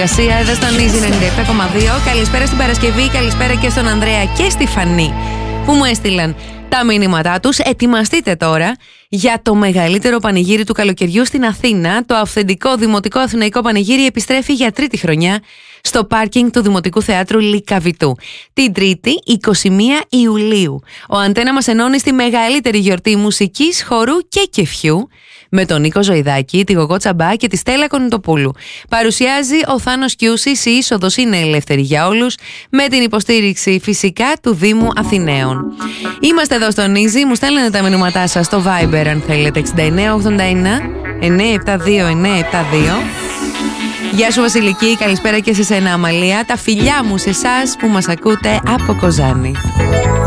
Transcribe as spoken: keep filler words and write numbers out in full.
συνεργασία εδώ στον Easy ενενήντα επτά κόμμα δύο. Καλησπέρα στην Παρασκευή, καλησπέρα και στον Ανδρέα και στη Φανή που μου έστειλαν τα μηνύματά τους. Ετοιμαστείτε τώρα για το μεγαλύτερο πανηγύρι του καλοκαιριού στην Αθήνα. Το αυθεντικό Δημοτικό Αθηναϊκό Πανηγύρι επιστρέφει για τρίτη χρονιά στο πάρκινγκ του Δημοτικού Θεάτρου Λυκαβητού. Την Τρίτη, εικοστή πρώτη Ιουλίου. Ο Αντένα μας ενώνει στη μεγαλύτερη γιορτή μουσικής, χορού και κεφιού με τον Νίκο Ζωηδάκη, τη Γογό Τσαμπά και τη Στέλλα Κονιτοπούλου. Παρουσιάζει ο Θάνος Κιούσης, η είσοδος είναι ελεύθερη για όλους, με την υποστήριξη φυσικά του Δήμου Αθηναίων. Είμαστε εδώ στον Easy, μου στέλνετε τα μηνύματά σας στο Viber αν θέλετε, εξήντα εννέα ογδόντα ένα εννιακόσια εβδομήντα δύο εννιακόσια εβδομήντα δύο. Γεια σου Βασιλική, καλησπέρα και σε σένα Αμαλία. Τα φιλιά μου σε εσάς που μας ακούτε από Κοζάνη.